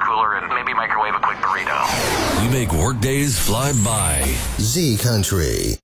cooler and maybe microwave a quick burrito. We make workdays fly by. Z Country.